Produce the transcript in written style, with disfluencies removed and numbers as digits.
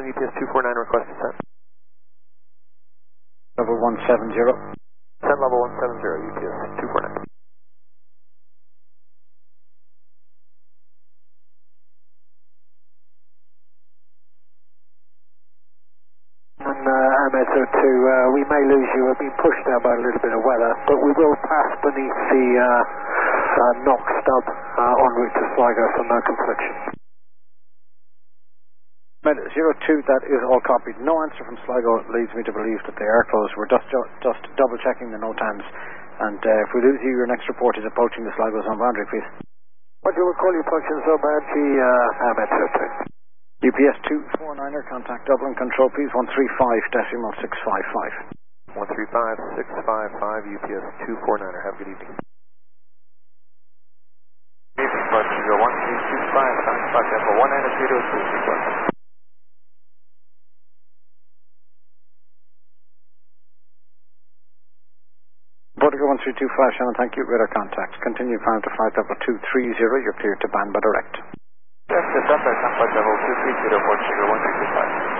1 UPS 249, request descent. Level 170. Descent level 170, UPS 249. Ahmed 02, we may lose you. We're being pushed down by a little bit of weather, but we will pass beneath the knock stub en route to Sligo for no confliction. Ahmed 02, that is all copied. No answer from Sligo leads me to believe that they are closed. We're just double checking the NOTAMs, and if we lose you, your next report is approaching the Sligo zone boundary, please. What you will call you approaching zone boundary, Ahmed 02. UPS 249er, contact Dublin Control, please, 135.655. 135.655, UPS 249er, have a good evening. Portugal 1325, coming back up for 192, request. Portugal 1325, Shannon, thank you. Radar contact. Continue climb to flight level 230, you're cleared to Banba direct. Yes, December, contact level 230, Portugal 1325.